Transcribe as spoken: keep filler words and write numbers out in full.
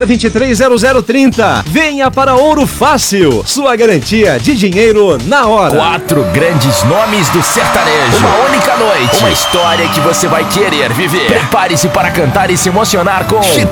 vinte e três zero zero trinta. Venha para Ouro Fácil, sua garantia de dinheiro na hora. Quatro grandes nomes do sertanejo. Uma única noite. Uma história que você vai querer viver. Prepare-se para cantar e se emocionar com